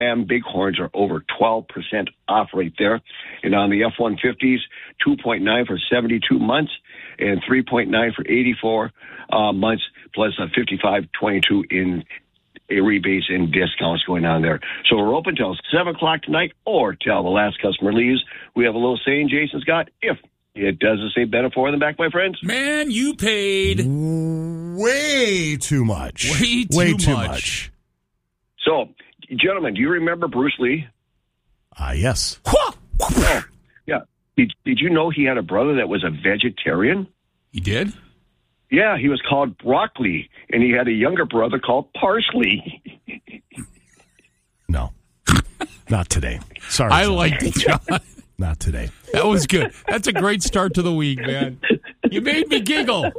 Ram Bighorns are over 12% off right there. And on the F-150s, 2.9 for 72 months and 3.9 for 84 months, plus a 55.22 in rebates and discounts going on there. So we're open till 7 o'clock tonight or till the last customer leaves. We have a little saying Jason's got, if it doesn't say Benefor in the back, my friends. Man, you paid way too much. Way too much. So, gentlemen, do you remember Bruce Lee? Yes. Oh, yeah. Did you know he had a brother that was a vegetarian? He did? Yeah, he was called Broccoli, and he had a younger brother called Parsley. No. Not today. Sorry, I John. liked it, John. Not today. That was good. That's a great start to the week, man. You made me giggle.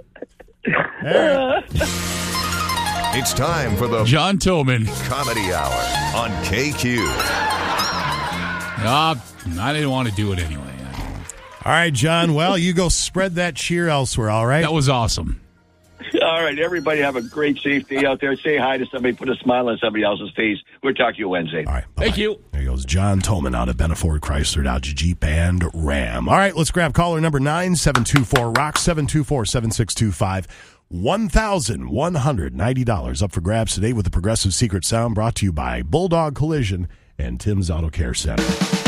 It's time for the John Tillman Comedy Hour on KQ. I didn't want to do it anyway. All right, John. Well, you go spread that cheer elsewhere, all right? That was awesome. All right, everybody have a great, safe day out there. Say hi to somebody. Put a smile on somebody else's face. We'll talk to you Wednesday. All right. Bye-bye. Thank you. There goes John Tolman out of Beneford Chrysler, Dodge, Jeep, and Ram. All right, let's grab caller number 9724-ROCK, 724-7625. $1,190 up for grabs today with the Progressive Secret Sound, brought to you by Bulldog Collision and Tim's Auto Care Center.